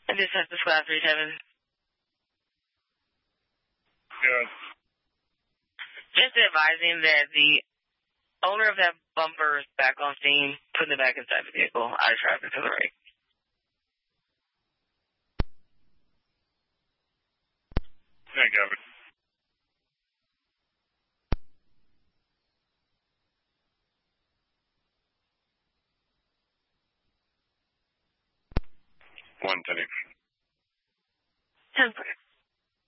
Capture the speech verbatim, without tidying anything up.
I just have to squad three seven. Yes. Just advising that the owner of that bumper is back on scene, putting it back inside the vehicle, out of traffic to the right. Yeah, Gavin. One, Teddy. Ten four.